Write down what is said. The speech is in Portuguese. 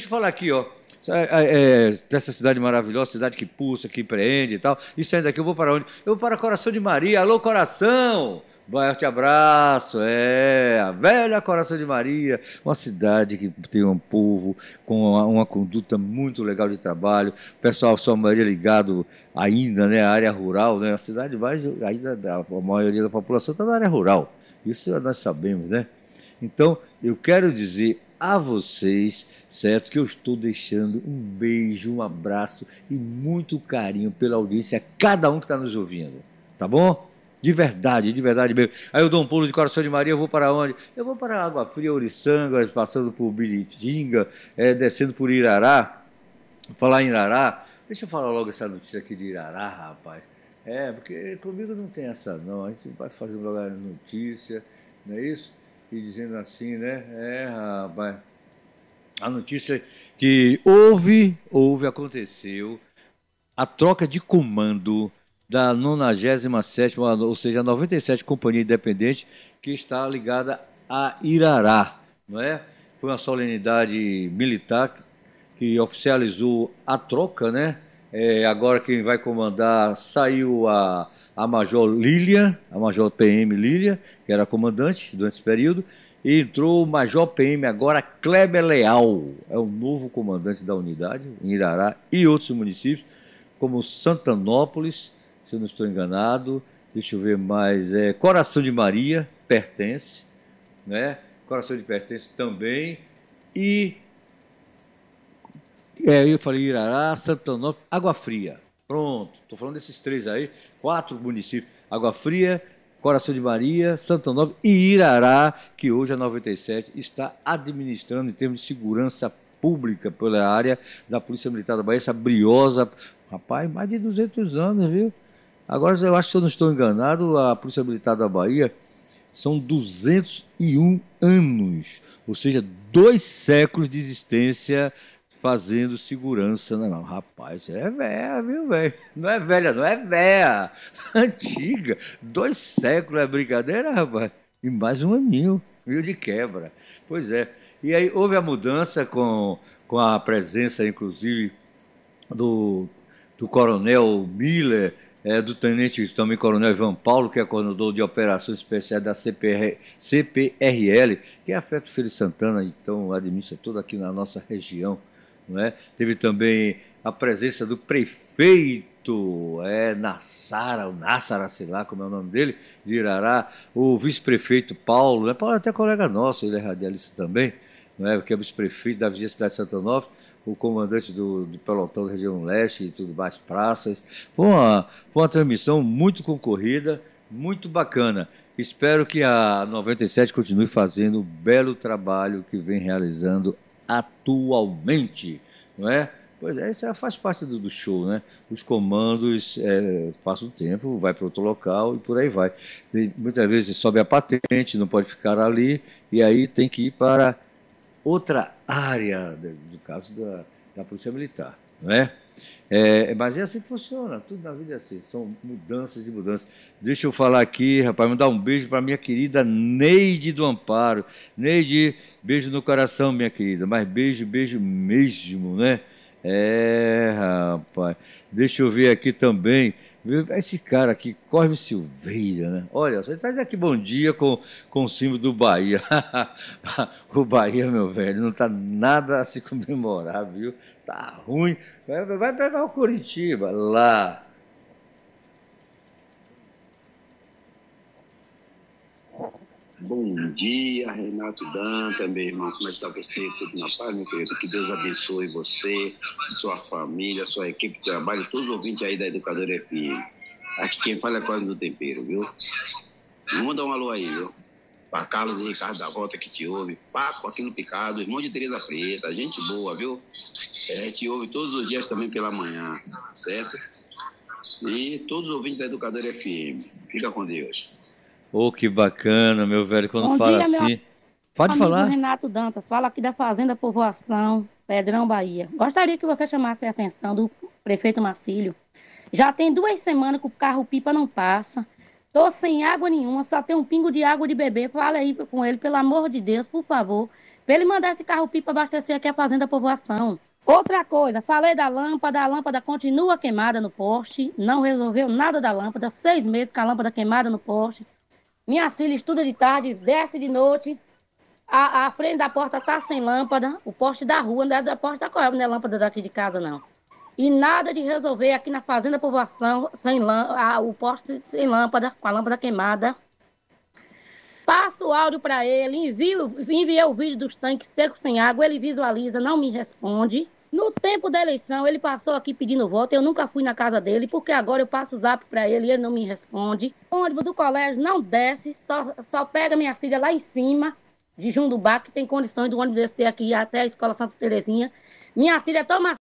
eu falar aqui, ó. Dessa cidade maravilhosa, cidade que pulsa, que empreende e tal. E saindo daqui, eu vou para onde? Eu vou para Coração de Maria. Alô, Coração! Forte abraço, a velha Coração de Maria, uma cidade que tem um povo com uma conduta muito legal de trabalho, o pessoal, sua maioria ligado ainda, né, à área rural, né, a cidade mais, ainda a maioria da população está na área rural, isso nós sabemos, né? Então, eu quero dizer a vocês, certo, que eu estou deixando um beijo, um abraço e muito carinho pela audiência, a cada um que está nos ouvindo, tá bom? De verdade mesmo. Aí eu dou um pulo de Coração de Maria, eu vou para onde? Eu vou para Água Fria, Oriçanga, passando por Biritinga, descendo por Irará. Falar em Irará, deixa eu falar logo essa notícia aqui de Irará, rapaz. Porque comigo não tem essa não, a gente vai fazer logo a notícia, não é isso? E dizendo assim, né? Rapaz, a notícia que aconteceu a troca de comando da 97ª, ou seja, a 97 Companhia Independente, que está ligada a Irará, não é? Foi uma solenidade militar que oficializou a troca, né? Agora quem vai comandar saiu a Major Lília, a Major PM Lília, que era comandante durante esse período, e entrou o Major PM agora Kleber Leal, é o novo comandante da unidade em Irará e outros municípios, como Santanópolis, se eu não estou enganado, deixa eu ver mais, Coração de Maria pertence, né? Coração de pertence também, e eu falei Irará, Santanópolis, Água Fria, pronto, estou falando desses três aí, 4 municípios, Água Fria, Coração de Maria, Santanópolis e Irará, que hoje a 97 está administrando em termos de segurança pública pela área da Polícia Militar da Bahia, essa briosa, rapaz, mais de 200 anos, viu? Agora, eu acho que se eu não estou enganado, a Polícia Militar da Bahia são 201 anos, ou seja, 2 séculos de existência fazendo segurança. Não, rapaz, é velha, viu, velho? Não é velha, não é velha. Antiga. 2 séculos, é brincadeira, rapaz? E mais um aninho, viu, de quebra. Pois é. E aí houve a mudança com a presença, inclusive, do coronel Miller, do tenente também coronel Ivan Paulo, que é coordenador de operações especiais da CPRL, que é a Feto Feira Santana, então administra tudo aqui na nossa região. Não é? Teve também a presença do prefeito Nassara, sei lá como é o nome dele, de Irará, o vice-prefeito Paulo, né? Paulo é até colega nosso, ele é radialista também, não é? Que é vice-prefeito da Vigília Cidade de Santanópolis, o comandante do pelotão da região leste e tudo mais, praças. Foi uma transmissão muito concorrida, muito bacana. Espero que a 97 continue fazendo o belo trabalho que vem realizando atualmente, não é? Pois é, isso faz parte do show, né? Os comandos passam o tempo, vai para outro local e por aí vai. E muitas vezes sobe a patente, não pode ficar ali, e aí tem que ir para outra área, do caso da Polícia Militar, não é? Mas é assim que funciona, tudo na vida é assim, são mudanças e mudanças. Deixa eu falar aqui, rapaz, mandar um beijo para minha querida Neide do Amparo. Neide, beijo no coração, minha querida, mas beijo mesmo, né? Rapaz, deixa eu ver aqui também, esse cara aqui, Cosme Silveira, né? Olha, você está dizendo aqui bom dia com o símbolo do Bahia. O Bahia, meu velho, não está nada a se comemorar, viu? Tá ruim. Vai pegar o Coritiba lá. Bom dia, Renato Danta, meu irmão. Como é que está você? Tudo na paz, meu querido? Que Deus abençoe você, sua família, sua equipe de trabalho, todos os ouvintes aí da Educadora FM. Aqui quem fala é Código do Tempero, viu? Vamos dar um alô aí, viu? Para Carlos e Ricardo da Volta que te ouve, Paco aqui no Picado, irmão de Tereza Preta, gente boa, viu? Te ouve todos os dias também pela manhã, certo? E todos os ouvintes da Educadora FM. Fica com Deus. Oh, que bacana, meu velho, quando Bom fala dia, assim. Pode amigo falar. Renato Dantas, fala aqui da Fazenda Povoação, Pedrão, Bahia. Gostaria que você chamasse a atenção do prefeito Marcílio. Já tem 2 semanas que o carro-pipa não passa. Tô sem água nenhuma, só tem um pingo de água de beber. Fala aí com ele, pelo amor de Deus, por favor. Para ele mandar esse carro-pipa abastecer aqui a Fazenda Povoação. Outra coisa, falei da lâmpada, a lâmpada continua queimada no poste, não resolveu nada da lâmpada, 6 meses com a lâmpada queimada no poste. Minhas filhas estudam de tarde, desce de noite, a frente da porta está sem lâmpada, o poste da rua, não é da porta da Coelho, não é lâmpada daqui de casa, não. E nada de resolver aqui na Fazenda Povoação, o poste sem lâmpada, com a lâmpada queimada. Passo o áudio para ele, enviei o vídeo dos tanques secos sem água, ele visualiza, não me responde. No tempo da eleição, ele passou aqui pedindo voto, eu nunca fui na casa dele, porque agora eu passo o zap para ele e ele não me responde. O ônibus do colégio não desce, só pega minha filha lá em cima, de Jundubá, que tem condições do ônibus descer aqui até a Escola Santa Terezinha. Minha filha toma